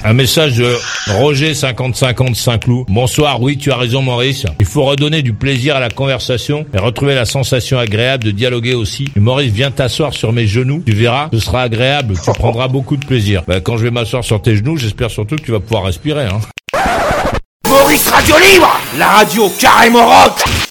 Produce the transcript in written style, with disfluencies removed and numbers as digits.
Un message de Roger 5050 Saint-Cloud. Bonsoir, oui, tu as raison Maurice. Il faut redonner du plaisir à la conversation et retrouver la sensation agréable de dialoguer aussi. Et Maurice, viens t'asseoir sur mes genoux, tu verras, ce sera agréable, tu prendras beaucoup de plaisir. Quand je vais m'asseoir sur tes genoux, j'espère surtout que tu vas pouvoir respirer. Maurice Radio Libre, la radio carrément rock.